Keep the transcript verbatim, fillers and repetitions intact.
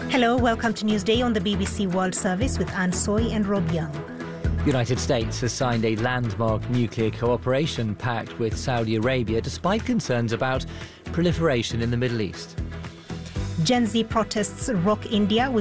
Hello, welcome to Newsday on the B B C World Service with Anne Soy and Rob Young. The United States has signed a landmark nuclear cooperation pact with Saudi Arabia despite concerns about proliferation in the Middle East. Gen Z protests rock India with